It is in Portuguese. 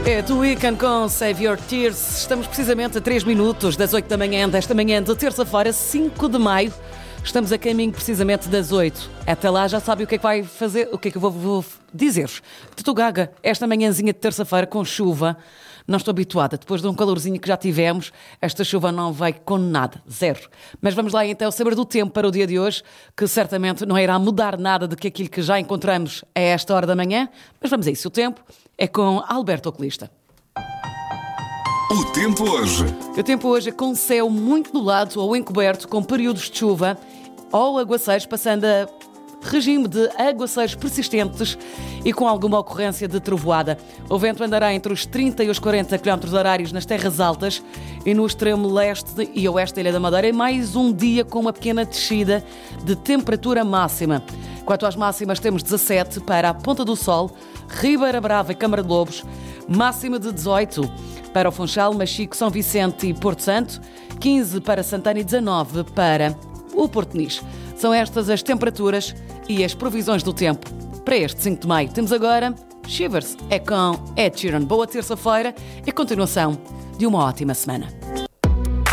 É do Weekend com Save Your Tears. Estamos precisamente a 3 minutos das 8 da manhã, desta manhã de terça-feira, 5 de maio. Estamos a caminho precisamente das 8. Até lá já sabe o que é que vai fazer, o que é que eu vou dizer-vos. Tutu Gaga, esta manhãzinha de terça-feira com chuva. Não estou habituada. Depois de um calorzinho que já tivemos, esta chuva não vai com nada. Zero. Mas vamos lá então saber do tempo para o dia de hoje, que certamente não irá mudar nada do que aquilo que já encontramos a esta hora da manhã. Mas vamos a isso. O tempo é com Alberto Oculista. O tempo hoje. O tempo hoje é com céu muito nublado ou encoberto, com períodos de chuva ou aguaceiros, passando a regime de aguaceiros persistentes e com alguma ocorrência de trovoada. O vento andará entre os 30 e os 40 km/h nas terras altas e no extremo leste e oeste da Ilha da Madeira. E mais um dia com uma pequena descida de temperatura máxima. Quanto às máximas, temos 17 para a Ponta do Sol, Ribeira Brava e Câmara de Lobos, máxima de 18 para o Funchal, Machico, São Vicente e Porto Santo, 15 para Santana e 19 para o Porto Nice. São estas as temperaturas e as previsões do tempo para este 5 de maio. Temos agora Shivers, é com Ed Sheeran. Boa terça-feira e continuação de uma ótima semana.